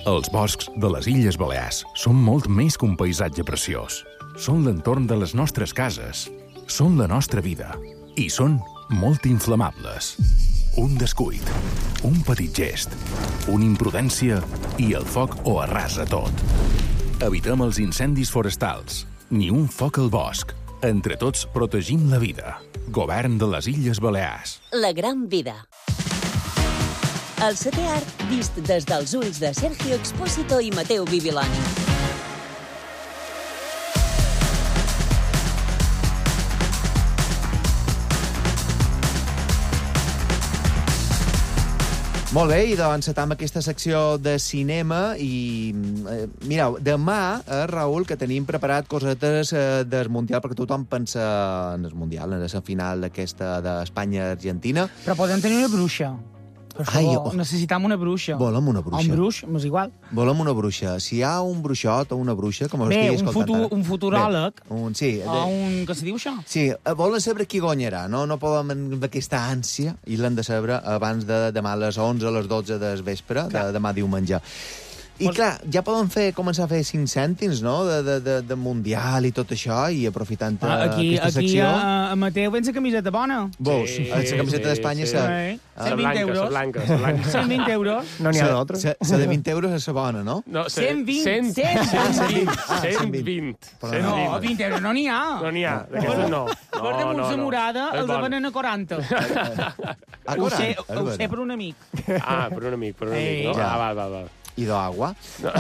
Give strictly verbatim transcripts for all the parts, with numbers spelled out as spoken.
Els boscs de les Illes Balears són molt més que un paisatge preciós. Són l'entorn de les nostres cases, són la nostra vida i són molt inflamables. Un descuit, un petit gest, una imprudència i el foc ho arrasa tot. Evitem els incendis forestals, ni un foc al bosc. Entre tots protegim la vida. Govern de les Illes Balears. La gran vida. El setè art vist des dels ulls de Sergio Expósito i Mateu Bibiloni. Molt bé, i doncs encetam aquesta secció de cinema i, eh, mireu, demà, eh, Raül, que tenim preparat cosetes eh, del Mundial, perquè tothom pensa en el Mundial, en la final d'aquesta d'Espanya-Argentina. Però podem tenir una bruixa. Per Ai, favor, oh. necessitam una bruixa. Volem una bruixa. O un bruix, és igual. Volem una bruixa. Si hi ha un bruixot o una bruixa, com Bé, estigui un, escoltant futur, ara. un futuròleg. Bé, un, sí, O de... un... Què se diu, això? Sí, volen saber qui guanyarà, no? No podem amb aquesta ànsia i l'hem de saber abans de demà a les onze, a les dotze del vespre, de demà diumenge. I, Vols... clar, ja poden fer, començar a fer cinc cèntims, no?, de, de, de, de Mundial i tot això, i aprofitant Ah, aquí, aquesta aquí secció... a, a Mateu vens a camiseta bona. Vols? Sí, la camiseta sí, d'Espanya... sí. sa- Sí. La cent vint blanca, euros. la blanca, la blanca. cent vint euros. No n'hi ha sa- d'altra. sa- sa de vint euros és la bona, no? No, se- cent vint, cent- cent vint. Ah, cent vint. Però cent No, vint. vint euros no n'hi ha. No n'hi ha, d'aquesta no. Per No, damunt no, la no. morada, És el de bon. venen a quaranta. Ah, Ho sé, és ho sé vera. per un amic. Ah, per un amic, per un amic, no? Ei. Ja. Ah, va, va, va. I d'agua.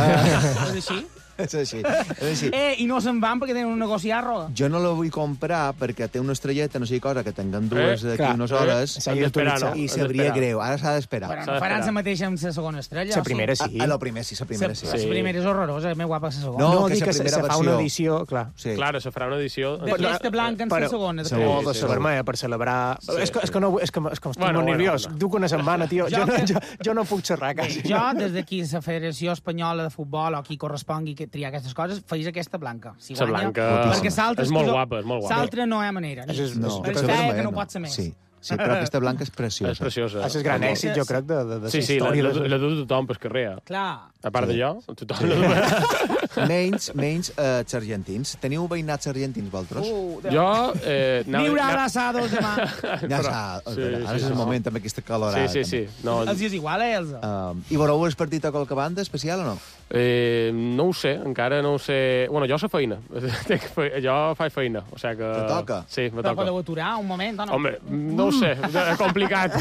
És així? És així. És així. Eh, i no se'n van perquè tenen un negoci a Arroga. Jo no la vull comprar perquè té una estrelleta, no sé cosa, que tinguem dues Eh, d'aquí clar. unes hores, S'ha Hem d'esperar, no? i Hem sabria d'esperar. greu. Ara s'ha d'esperar. Però S'ha no faran d'esperar. la mateixa amb la segona estrella. La primera sí. A, a la primera sí, la primera sí. La, Sí. la primera és horrorosa, més guapa la segona. No, No, que dic és la que se, se primera fa una versió. edició, clar. Sí. Clar, se farà una edició... D'aquesta blanca en la Però- segona. de Segur. O tres. de sí, la segur. vermella per celebrar... Sí, és, que, és que no és que, és que estic Bueno, molt bueno, nerviós. no. Diu que una setmana, tio. Jo Jo, no, que- jo, jo no puc xerrar, quasi. Jo, des d'aquí, la Federació Espanyola de Futbol, o qui correspongui que triar aquestes coses, feis aquesta blanca. Si La guanya, blanca... perquè s'altra És molt guapa, és molt guapa. L'altra no hi ha manera. Això és- No, jo és crec que, que que no no. pot ser més. Sí, sí, però aquesta blanca és És preciosa. preciosa. Això és gran Perquè- èxit, jo crec, de, de, de Sí, sí, la, història. la, de- la du tothom pel carrer. Clar. A part Sí. de jo, tothom la du. Menys, menys eh, els argentins. Teniu veïnats argentins, vosaltres? Uh, Déu. Jo... Eh, anava- Viure anava- abraçados demà. Ja s'ha... sí, Ara és sí, el sí. moment amb aquesta calorada. Sí, sí, sí. No, Els és igual, eh, Elsa? Uh, I veureu el partit a qualque banda especial o no? eh, no ho sé, encara no ho sé... Bueno, jo sé feina. Tinc fe- jo faig feina. O sigui que... Te toca? Sí, me Però toca. podeu aturar un moment, o no? Home, no ho sé, és complicat.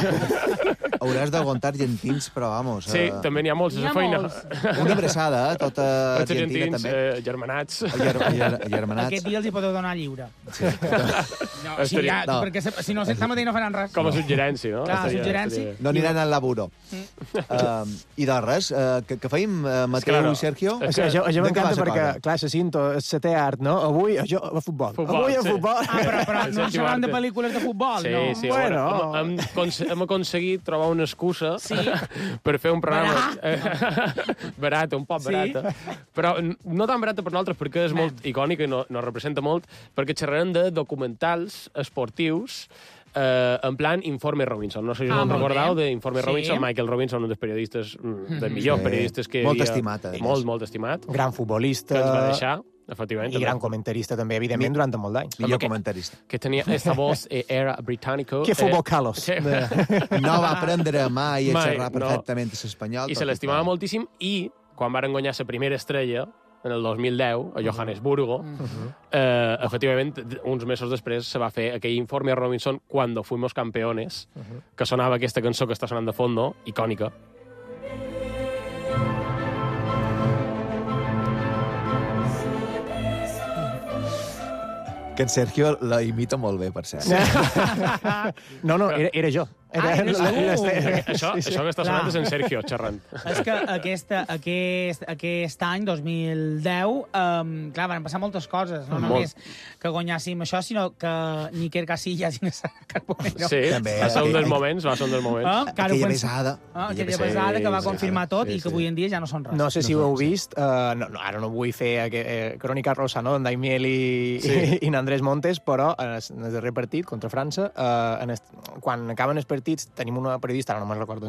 Hauràs d'aguantar argentins, però vamos... Sí, eh, també n'hi ha molts, N'hi és ha feina. molts. Una abraçada, eh, tota Els Argentina argentins, també. eh, germanats. Ger ger germanats. Aquest dia els hi podeu donar lliure. Sí. No, si, Estaria- ja, no. perquè se- si no, sense mateix no faran res. Com a suggerència, no? Clar, Estaria- suggerència. estaria- No aniran al laburo. Mm. Uh, I de res, uh, que, que feim, uh, Mateu claro. i Sergio? És Això, això, això De què m'encanta va la perquè, cosa? clar, se cinto, el setè art, no? Avui, jo, a futbol. Futbol, Avui a sí. futbol. Ah, però, però El no Sergio xerrant de Arte. pel·lícules de futbol, Sí, no? sí, Bueno. bueno. hem, hem, hem aconseguit trobar una excusa Sí. per fer un programa eh, barat, un poc Sí. barata, però n- no tan barata per nosaltres perquè és molt icònica i no, no representa molt, perquè xerrarem de documentals esportius eh, en plan Informe Robinson. No sé si Ah, us en molt recordeu bé. d'Informe Sí. Robinson. Michael Robinson, un dels periodistes, mm, dels millors Sí. periodistes que hi Molt havia. estimat, a més. Molt, molt estimat. Gran Que futbolista. ens va deixar, efectivament. I gran comentarista, també, evidentment, durant molt d'anys. Millor que- comentarista. Que tenia esta voz eh, era británico. Que futbol Carlos. Sí. No va aprendre mai a Mai, xerrar no. perfectament l'espanyol. I se l'estimava moltíssim, i quan varen guanyar la primera estrella, en el dos mil deu, a Johannesburgo, eh, efectivament, uns mesos després se va fer aquell informe a Robinson Cuando fuimos campeones, que sonava aquesta cançó que està sonant de fondo, icònica. Que en Sergio la imita molt bé, per cert. No, no, era, era jo. Era, Ah, eres tu. Això, això que està sonant Clar. és en Sergio xerrant. És que aquesta, aquest, aquest any, dos mil deu, um, clar, van passar moltes coses. No Molt. només que guanyàssim això, sinó que ni Iker Casillas ni Sara Carbonero. Sí, També, va ser un aquell- dels moments, va ser un dels moments. Ah, que ara ho Aquella pens- besada. Ah, aquella Aquella besada que va sí, confirmar tot sí, i que sí. avui en dia ja no són res. No sé si ho heu vist, uh, no, no, ara no vull fer eh, crònica rosa, no?, en Daimiel i, Sí. i, i en Andrés Montes, però en el, en el darrer partit contra França, uh, en est, quan acaben els partits tenim una periodista, ara no me'n recordo